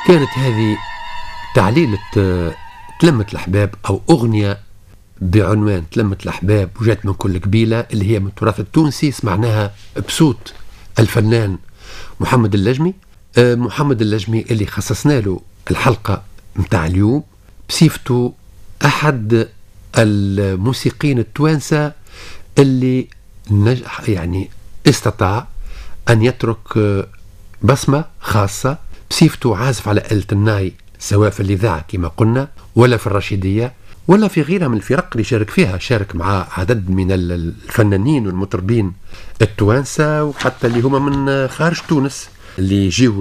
كانت هذه تعليلة تلمة الأحباب أو أغنية بعنوان تلمة الأحباب وجات من كل قبيلة، اللي هي من التراث التونسي. سمعناها بصوت الفنان محمد اللجمي. محمد اللجمي اللي خصصنا له الحلقة متاع اليوم بصفته أحد الموسيقيين التوانسة اللي يعني استطاع أن يترك بصمة خاصة بصفته عازف على آلة الناي، سواء في الإذاعة كما قلنا ولا في الرشيدية ولا في غيرها من الفرق اللي شارك فيها. شارك مع عدد من الفنانين والمطربين التوانسة وحتى اللي هما من خارج تونس اللي يجيوا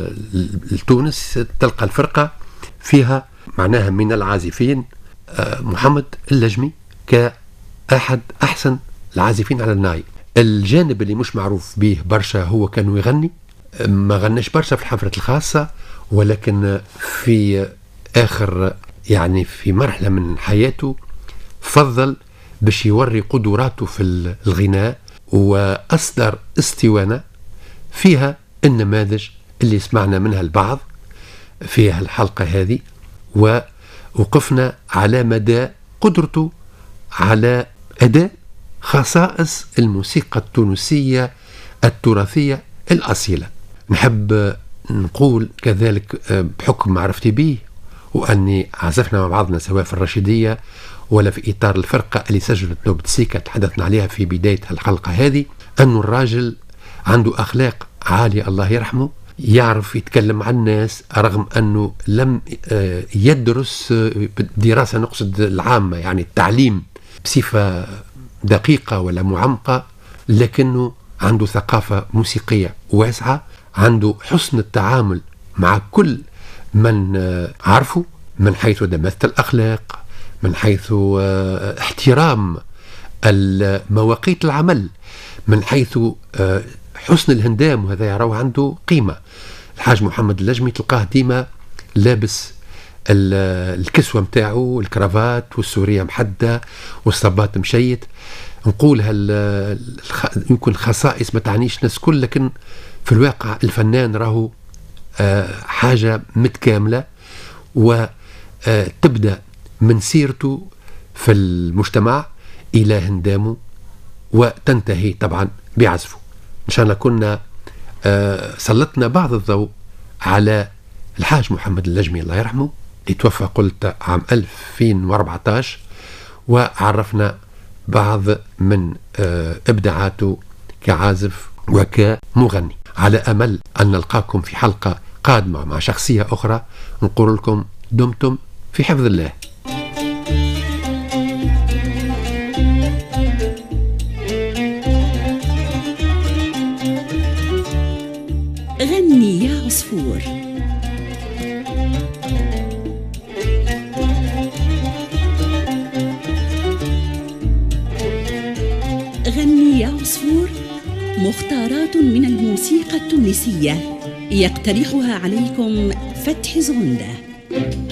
لتونس. تلقى الفرقة فيها معناها من العازفين محمد اللجمي كأحد أحسن العازفين على الناي. الجانب اللي مش معروف به برشا هو كانوا يغني، ما غناش برشا في الحفلة الخاصة، ولكن في آخر يعني في مرحلة من حياته فضل باش يوري قدراته في الغناء، وأصدر اسطوانة فيها النماذج اللي سمعنا منها البعض في الحلقة هذه، ووقفنا على مدى قدرته على أداء خصائص الموسيقى التونسية التراثية الأصيلة. نحب نقول كذلك بحكم معرفتي به وأني عزفنا مع بعضنا سواء في الرشيدية ولا في إطار الفرقة اللي سجلت نوبة سيكا تحدثنا عليها في بداية الحلقة هذه، أن الراجل عنده أخلاق عالية الله يرحمه، يعرف يتكلم عن الناس رغم أنه لم يدرس دراسة نقصد العامة يعني التعليم بصفة دقيقة ولا معمقة، لكنه عنده ثقافة موسيقية واسعة، عنده حسن التعامل مع كل من عرفه من حيث دماثة الأخلاق، من حيث احترام مواقيت العمل، من حيث حسن الهندام، وهذا يراه عنده قيمة. الحاج محمد اللجمي تلقاه ديما لابس الكسوة متاعه، الكرافات والسورية محدة والصباط مشيت. نقولها يمكن خصائص ما تعنيش ناس كل، لكن في الواقع الفنان راهو حاجة متكاملة، وتبدأ من سيرته في المجتمع إلى هندامه وتنتهي طبعا بعزفه. إن شاء الله كنا سلطنا بعض الضوء على الحاج محمد اللجمي الله يرحمه اللي توفى قلت عام 2014، وعرفنا بعض من إبداعاته كعازف وكمغني. على أمل أن نلقاكم في حلقة قادمة مع شخصية أخرى. نقول لكم دمتم في حفظ الله. غني يا عصفور. غني يا عصفور، مختارات من الموسيقى التونسية يقترحها عليكم فتحي زغندة.